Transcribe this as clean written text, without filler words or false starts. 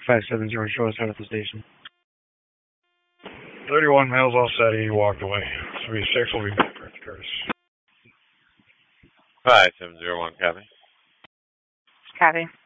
570, show us out at the station. 31 males all set, he walked away. 36 will be Curtis. 5701, copy. Copy.